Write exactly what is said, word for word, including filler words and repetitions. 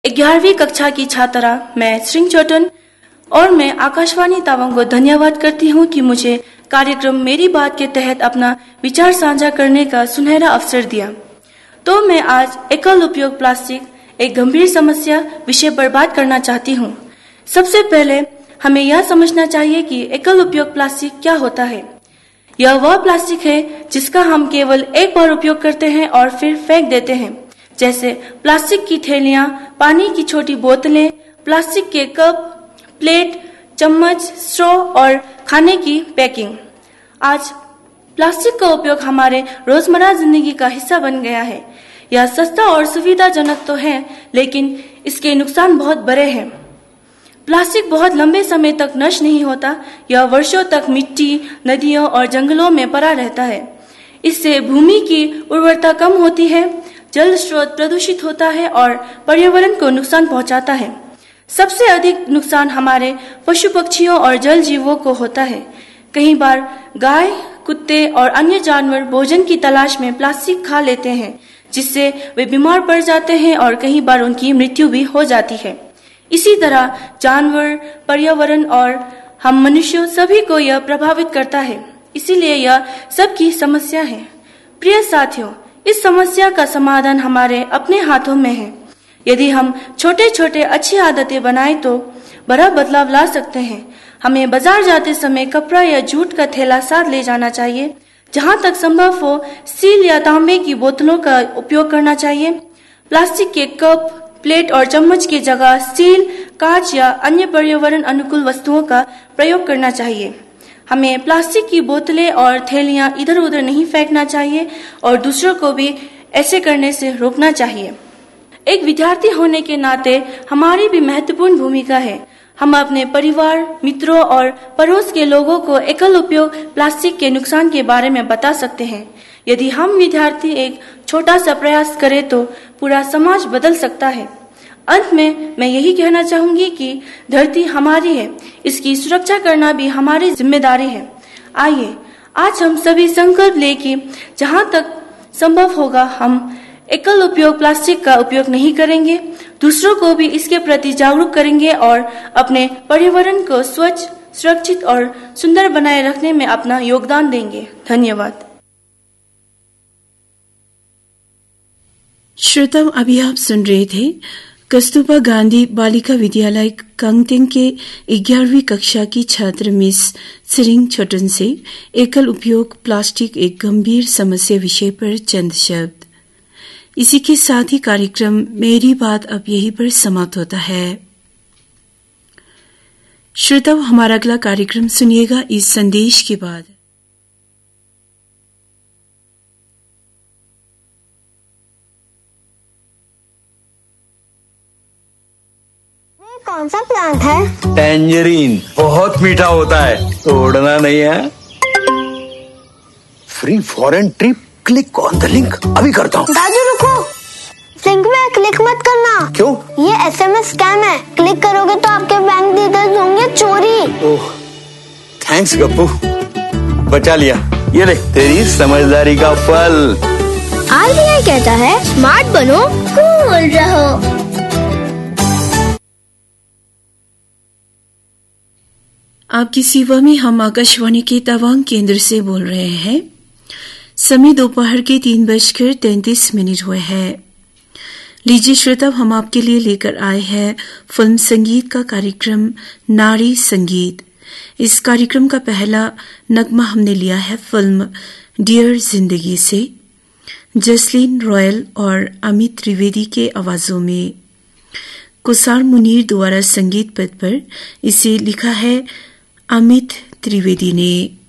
ग्यारहवीं कक्षा की छात्रा मैं श्रिंग चोटन और मैं आकाशवाणी तवांग को धन्यवाद करती हूँ कि मुझे कार्यक्रम मेरी बात के तहत अपना विचार साझा करने का सुनहरा अवसर दिया। तो मैं आज एकल उपयोग प्लास्टिक एक गंभीर समस्या विषय पर बात करना चाहती हूँ। सबसे पहले हमें यह समझना चाहिए कि एकल उपयोग प्लास्टिक क्या होता है। यह वह प्लास्टिक है जिसका हम केवल एक बार उपयोग करते हैं और फिर फेंक देते हैं, जैसे प्लास्टिक की थैलियाँ, पानी की छोटी बोतलें, प्लास्टिक के कप, प्लेट, चम्मच, स्ट्रॉ और खाने की पैकिंग। आज प्लास्टिक का उपयोग हमारे रोजमर्रा जिंदगी का हिस्सा बन गया है। यह सस्ता और सुविधाजनक तो है, लेकिन इसके नुकसान बहुत बड़े हैं। प्लास्टिक बहुत लंबे समय तक नष्ट नहीं होता। यह वर्षों तक मिट्टी, नदियों और जंगलों में पड़ा रहता है। इससे भूमि की उर्वरता कम होती है, जल स्रोत प्रदूषित होता है और पर्यावरण को नुकसान पहुंचाता है। सबसे अधिक नुकसान हमारे पशु पक्षियों और जल जीवों को होता है। कई बार गाय, कुत्ते और अन्य जानवर भोजन की तलाश में प्लास्टिक खा लेते हैं, जिससे वे बीमार पड़ जाते हैं और कई बार उनकी मृत्यु भी हो जाती है। इसी तरह जानवर, पर्यावरण और हम मनुष्यों सभी को यह प्रभावित करता है। इसीलिए यह सबकी समस्या है। प्रिय साथियों, इस समस्या का समाधान हमारे अपने हाथों में है। यदि हम छोटे छोटे अच्छी आदतें बनाएं तो बड़ा बदलाव ला सकते हैं। हमें बाजार जाते समय कपड़ा या जूट का थैला साथ ले जाना चाहिए। जहां तक संभव हो स्टील या तांबे की बोतलों का उपयोग करना चाहिए। प्लास्टिक के कप, प्लेट और चम्मच की जगह स्टील, कांच या अन्य पर्यावरण अनुकूल वस्तुओं का प्रयोग करना चाहिए। हमें प्लास्टिक की बोतलें और थैलियां इधर उधर नहीं फेंकना चाहिए और दूसरों को भी ऐसे करने से रोकना चाहिए। एक विद्यार्थी होने के नाते हमारी भी महत्वपूर्ण भूमिका है। हम अपने परिवार, मित्रों और पड़ोस के लोगों को एकल उपयोग प्लास्टिक के नुकसान के बारे में बता सकते हैं। यदि हम विद्यार्थी एक छोटा सा प्रयास करें तो पूरा समाज बदल सकता है। अंत में मैं यही कहना चाहूंगी कि धरती हमारी है, इसकी सुरक्षा करना भी हमारी जिम्मेदारी है। आइए आज हम सभी संकल्प लें कि जहां तक संभव होगा हम एकल उपयोग प्लास्टिक का उपयोग नहीं करेंगे, दूसरों को भी इसके प्रति जागरूक करेंगे और अपने पर्यावरण को स्वच्छ, सुरक्षित और सुंदर बनाए रखने में अपना योगदान देंगे। धन्यवाद। श्रोताओं, अभी आप सुन रहे थे कस्तूरबा गांधी बालिका विद्यालय कांगतेंग के ग्यारहवीं कक्षा की छात्र मिस श्रिंग चोटन से एकल उपयोग प्लास्टिक एक गंभीर समस्या विषय पर चंद शब्द। इसी के साथ ही कार्यक्रम मेरी बात अब यहीं पर समाप्त होता है। श्रोताओं, हमारा अगला कार्यक्रम सुनिएगा इस संदेश के बाद। कौन सा प्लांट है? टेंजरीन, बहुत मीठा होता है, तोड़ना नहीं है। Free foreign trip, click on the link. अभी करता हूँ। दादू रुको, लिंक में क्लिक मत करना। क्यों? ये एसएमएस स्कैम है। क्लिक करोगे तो आपके बैंक डिटेल्स होंगे चोरी। ओह, थैंक्स गप्पू, बचा लिया। ये ले तेरी समझदारी का फल। आरबीआई कहता है स्मार्ट बनो, कूल रहो। आपकी सेवा में हम आकाशवाणी के तवांग केंद्र से बोल रहे हैं। समय दोपहर के तीन बजकर तैंतीस मिनट हुए हैं। लीजिए श्रोता, हम आपके लिए लेकर आए हैं फिल्म संगीत का कार्यक्रम नारी संगीत। इस कार्यक्रम का पहला नगमा हमने लिया है फिल्म डियर जिंदगी से, जसलीन रॉयल और अमित त्रिवेदी के आवाजों में। कुसार मुनीर द्वारा संगीत पद पर इसे लिखा है अमित त्रिवेदी ने।